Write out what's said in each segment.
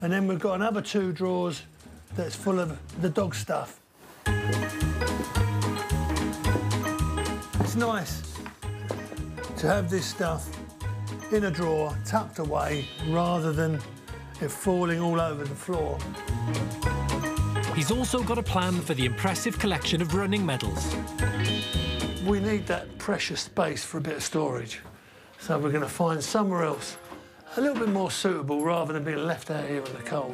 And then we've got another 2 drawers that's full of the dog stuff. It's nice to have this stuff in a drawer, tucked away, rather than it falling all over the floor. He's also got a plan for the impressive collection of running medals. We need that precious space for a bit of storage, so we're going to find somewhere else a little bit more suitable rather than being left out here in the cold.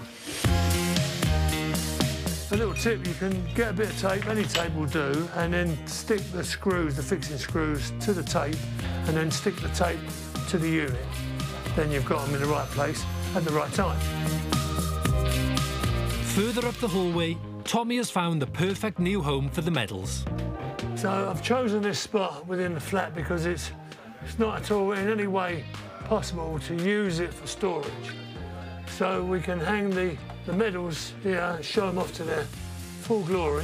A little tip, you can get a bit of tape, any tape will do, and then stick the screws, the fixing screws, to the tape, and then stick the tape to the unit. Then you've got them in the right place at the right time. Further up the hallway, Tommy has found the perfect new home for the medals. So I've chosen this spot within the flat because it's not at all in any way possible to use it for storage. So we can hang the medals here and show them off to their full glory.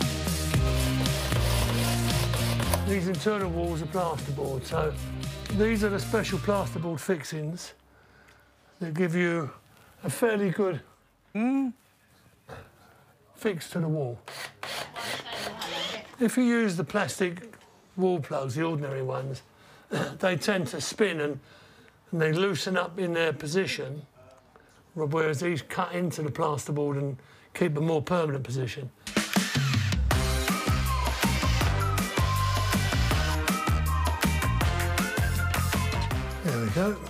These internal walls are plasterboard, so these are the special plasterboard fixings that give you a fairly good fix to the wall. If you use the plastic wall plugs, the ordinary ones, they tend to spin and they loosen up in their position, whereas these cut into the plasterboard and keep a more permanent position. There we go.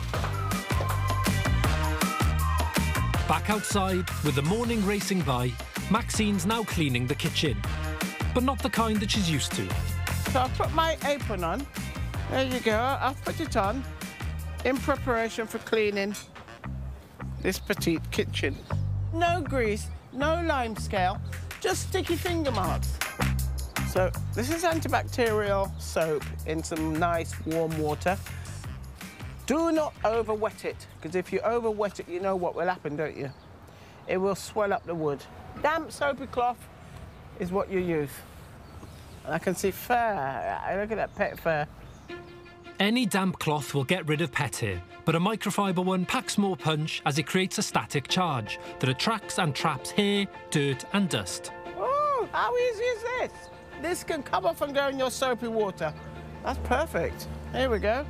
Back outside, with the morning racing by, Maxine's now cleaning the kitchen, but not the kind that she's used to. So I've put my apron on. There you go. I've put it on in preparation for cleaning this petite kitchen. No grease, no lime scale, just sticky finger marks. So this is antibacterial soap in some nice warm water. Do not over wet it, because if you over wet it, you know what will happen, don't you? It will swell up the wood. Damp soapy cloth is what you use. And I can see fur. Look at that pet fur. Any damp cloth will get rid of pet hair, but a microfiber one packs more punch as it creates a static charge that attracts and traps hair, dirt and dust. Oh, how easy is this? This can come off and go in your soapy water. That's perfect. Here we go.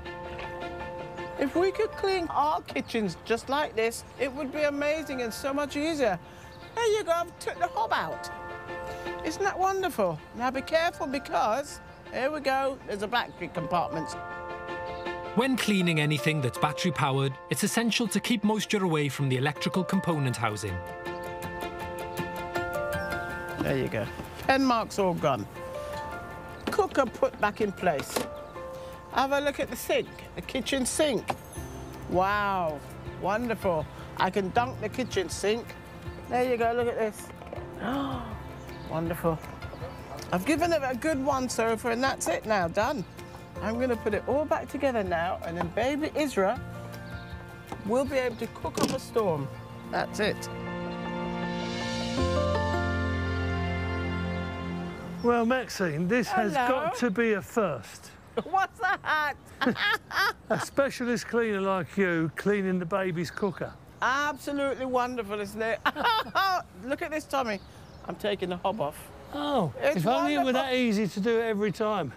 If we could clean our kitchens just like this, it would be amazing and so much easier. There you go, I've took the hob out. Isn't that wonderful? Now be careful because, here we go, there's a battery compartment. When cleaning anything that's battery powered, it's essential to keep moisture away from the electrical component housing. There you go. Pen marks all gone. Cooker put back in place. Have a look at the sink, the kitchen sink. Wow, wonderful. I can dunk the kitchen sink. There you go, look at this. Oh, wonderful. I've given it a good once over and that's it now, done. I'm going to put it all back together now and then baby Isra will be able to cook up a storm. That's it. Well, Maxine, this has got to be a first. What's that? A specialist cleaner like you cleaning the baby's cooker. Absolutely wonderful, isn't it? Look at this, Tommy. I'm taking the hob off. Oh, It's if only it were wonderful. that easy to do it every time.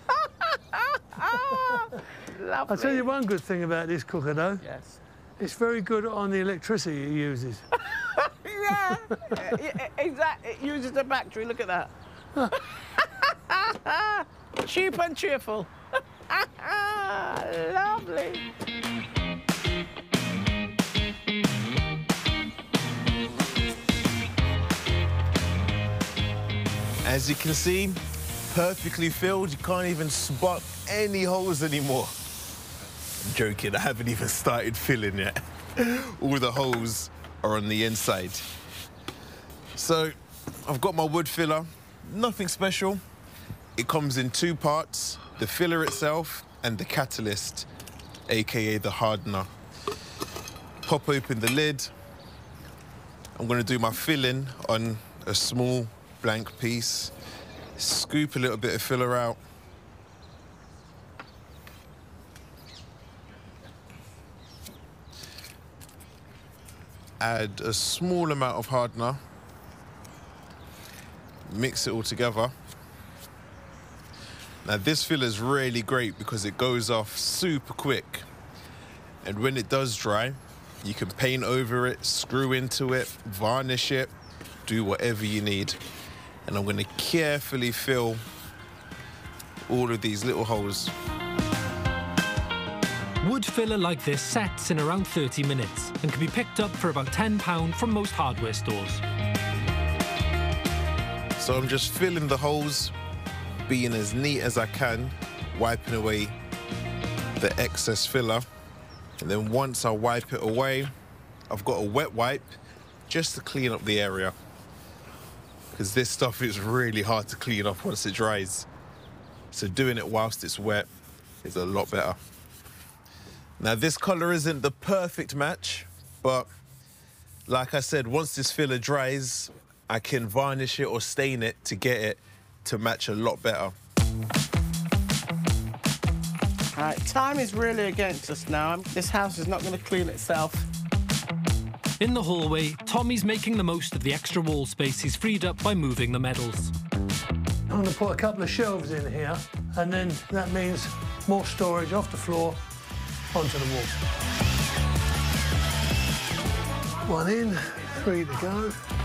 Lovely. I'll tell you one good thing about this cooker, though. Yes. It's very good on the electricity it uses. Yeah, exactly. It uses the battery. Look at that. Cheap and cheerful. Lovely. As you can see, perfectly filled. You can't even spot any holes anymore. I'm joking, I haven't even started filling yet. All the holes are on the inside. So, I've got my wood filler. Nothing special. It comes in 2 parts, the filler itself and the catalyst, aka the hardener. Pop open the lid. I'm going to do my filling on a small blank piece. Scoop a little bit of filler out. add a small amount of hardener, mix it all together. Now this filler is really great because it goes off super quick, and when it does dry, you can paint over it, screw into it, varnish it, do whatever you need. And I'm going to carefully fill all of these little holes. Wood filler like this sets in around 30 minutes and can be picked up for about £10 from most hardware stores. So I'm just filling the holes, being as neat as I can, wiping away the excess filler. And then once I wipe it away, I've got a wet wipe just to clean up the area, because this stuff is really hard to clean up once it dries. So doing it whilst it's wet is a lot better. Now this colour isn't the perfect match, but like I said, once this filler dries, I can varnish it or stain it to get it to match a lot better. All right, time is really against us now. This house is not going to clean itself. In the hallway, Tommy's making the most of the extra wall space he's freed up by moving the medals. I'm going to put a couple of shelves in here, and then that means more storage off the floor onto the wall. One in, 3 to go.